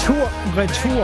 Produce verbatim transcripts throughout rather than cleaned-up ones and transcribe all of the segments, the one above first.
tur-retur.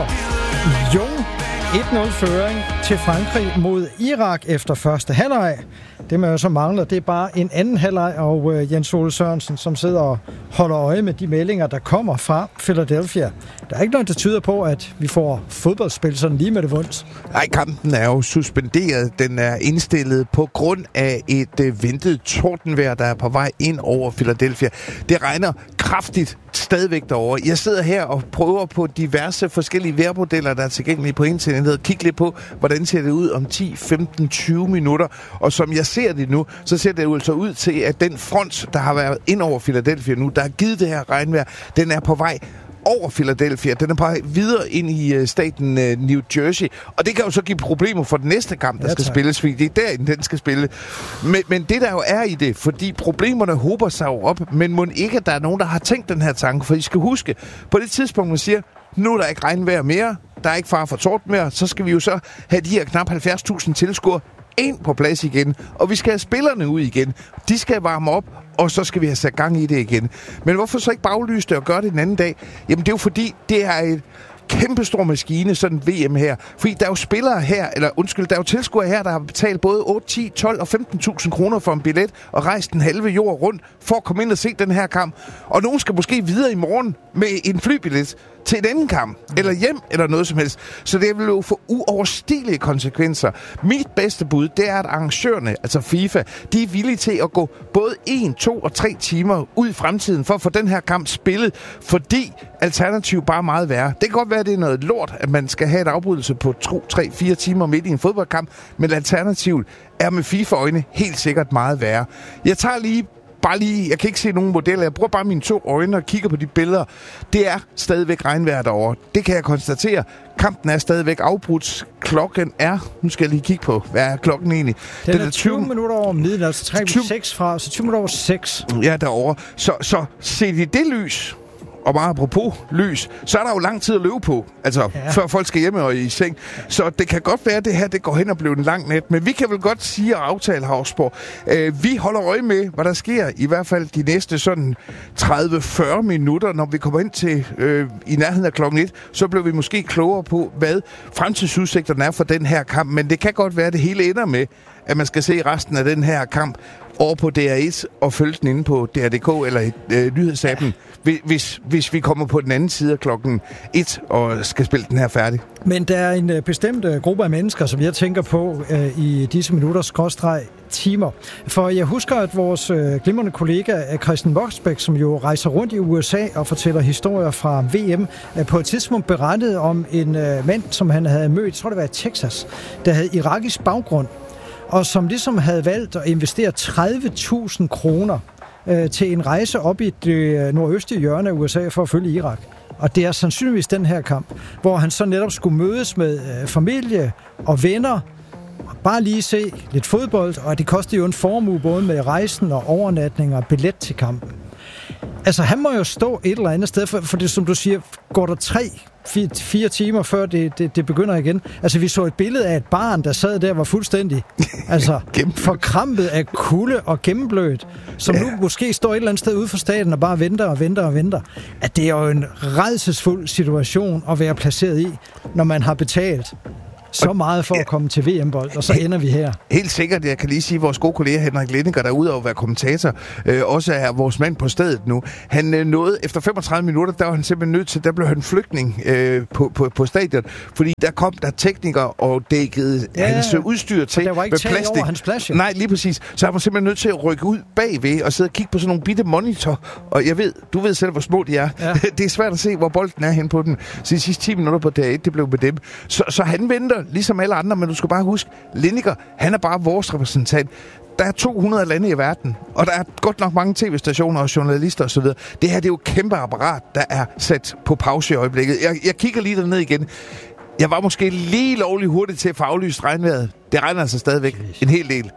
Jung et nul-føring til Frankrig mod Irak efter første halvleg. Det, man jo så mangler, det er bare en anden halvleg, og uh, Jens Ole Sørensen, som sidder og holder øje med de meldinger, der kommer fra Philadelphia. Der er ikke noget, der tyder på, at vi får fodboldspil sådan lige med det vundt. Nej, kampen er jo suspenderet. Den er indstillet på grund af et uh, ventet tordenvejr, der er på vej ind over Philadelphia. Det regner kraftigt stadigvæk derovre. Jeg sidder her og prøver på diverse forskellige vejrmodeller, der er tilgængelige på internettet, og kigge lidt på, hvordan ser det ud om ti, femten, tyve minutter. Og som jeg ser det nu, så ser det jo altså ud til, at den front, der har været ind over Philadelphia nu, der har givet det her regnvejr, den er på vej over Philadelphia. Den er på vej videre ind i uh, staten uh, New Jersey. Og det kan jo så give problemer for den næste kamp, der ja, skal spilles, fordi det er derinde, den skal spille. Men, men det, der jo er i det, fordi problemerne hober sig jo op, men må ikke, at der er nogen, der har tænkt den her tanke. For I skal huske, på det tidspunkt, man siger, nu er der ikke regnvejr mere, der er ikke fare for torden mere, så skal vi jo så have de her knap halvfjerds tusind tilskuere ind på plads igen, og vi skal have spillerne ud igen. De skal varme op, og så skal vi have sat gang i det igen. Men hvorfor så ikke baglyse det og gøre det den anden dag? Jamen det er jo fordi, det er et kæmpestor maskine, sådan en V M her. Fordi der er jo spillere her, eller undskyld, der er jo tilskuere her, der har betalt både otte, ti, tolv og femten tusind kroner for en billet, og rejst den halve jord rundt, for at komme ind og se den her kamp. Og nogen skal måske videre i morgen med en flybillet til en anden kamp, eller hjem, eller noget som helst. Så det vil jo få uoverstigelige konsekvenser. Mit bedste bud, det er, at arrangørerne, altså FIFA, de er villige til at gå både en, to og tre timer ud i fremtiden, for at få den her kamp spillet, fordi alternativ bare er meget værre. Det kan godt være, at det er noget lort, at man skal have et afbrydelse på to, tre, fire timer midt i en fodboldkamp, men alternativet er med FIFA-øjne helt sikkert meget værre. Jeg tager lige Bare lige, jeg kan ikke se nogen modeller. Jeg bruger bare mine to øjne og kigger på de billeder. Det er stadigvæk regnvejr derovre. Det kan jeg konstatere. Kampen er stadigvæk afbrudt. Klokken er, nu skal jeg lige kigge på, hvad er klokken egentlig? Den, Den er tyve minutter over midten, altså trækker vi seks fra, så tyve minutter over seks. Ja, derovre. Så, så se i det lys, og meget apropos lys, så er der jo lang tid at løbe på, altså ja. Før folk skal hjemme og i seng. Så det kan godt være, at det her det går hen og bliver en lang nat, men vi kan vel godt sige og aftale, Havsborg. Øh, vi holder øje med, hvad der sker, i hvert fald de næste sådan tredive til fyrre minutter, når vi kommer ind til øh, i nærheden af klokken et, så bliver vi måske klogere på, hvad fremtidsudsigterne er for den her kamp, men det kan godt være, at det hele ender med, at man skal se resten af den her kamp over på D R et og følge den inde på D R punktum D K eller i øh, nyhedsappen, hvis, hvis vi kommer på den anden side af klokken et og skal spille den her færdig. Men der er en øh, bestemt øh, gruppe af mennesker, som jeg tænker på øh, i disse minutter skråstreg timer. For jeg husker, at vores øh, glimrende kollega Christian Voksbæk, som jo rejser rundt i U S A og fortæller historier fra V M, øh, på et tidspunkt berettede om en øh, mand, som han havde mødt, jeg tror det var i Texas, der havde irakisk baggrund, og som ligesom havde valgt at investere tredive tusind kroner øh, til en rejse op i det nordøstlige hjørne af U S A for at følge Irak. Og det er sandsynligvis den her kamp, hvor han så netop skulle mødes med øh, familie og venner, og bare lige se lidt fodbold, og det koster jo en formue både med rejsen og overnatning og billet til kampen. Altså, han må jo stå et eller andet sted, for, for det, som du siger, går der tre, fire, fire timer, før det, det, det begynder igen. Altså, vi så et billede af et barn, der sad der, var fuldstændig altså, forkrampet af kulde og gennemblødt, som ja. Nu måske står et eller andet sted ude for staten og bare venter og venter og venter. At det er jo en rædselsfuld situation at være placeret i, når man har betalt så meget for at komme til V M-bold, og så ender vi her. Helt sikkert. Jeg kan lige sige, at vores gode kollega Henrik Lindinger, der er ude over at være kommentator, øh, også er vores mand på stedet nu. Han øh, nåede, efter femogtredive minutter, der var han simpelthen nødt til, der blev han flygtning øh, på, på, på stadion, fordi der kom der teknikere og dækkede ja, hans udstyr til der var ikke med plastik. Over hans plads, ja. Nej, lige præcis. Så han var simpelthen nødt til at rykke ud bagved og sidde og kigge på sådan nogle bitte monitor. Og jeg ved, du ved selv, hvor små de er. Ja. Det er svært at se, hvor bolden er hen på den. Så de sidste ti minutter på D R et, det blev med dem. Så, så han venter, ligesom alle andre, men du skal bare huske, Lindinger, han er bare vores repræsentant. Der er to hundrede lande i verden, og der er godt nok mange tv-stationer og journalister osv. Det her, det er jo et kæmpe apparat, der er sat på pause i øjeblikket. Jeg, jeg kigger lige derned igen. Jeg var måske lige lovlig hurtigt til at få aflyst regnvejret. Det regner altså stadigvæk en hel del.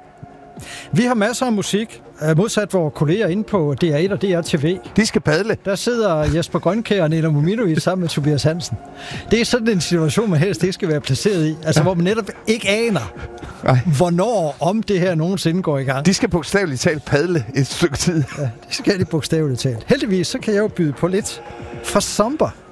Vi har masser af musik, modsat vores kolleger inde på D R et og D R T V. De skal padle. Der sidder Jesper Grønkjær og Nina Mominovic sammen med Tobias Hansen. Det er sådan en situation, man helst ikke skal være placeret i. Altså, ja. Hvor man netop ikke aner, Ej. hvornår om det her nogensinde går i gang. De skal bogstaveligt talt padle et stykke tid. Ja, det skal de bogstaveligt talt. Heldigvis, så kan jeg jo byde på lidt fra Somber.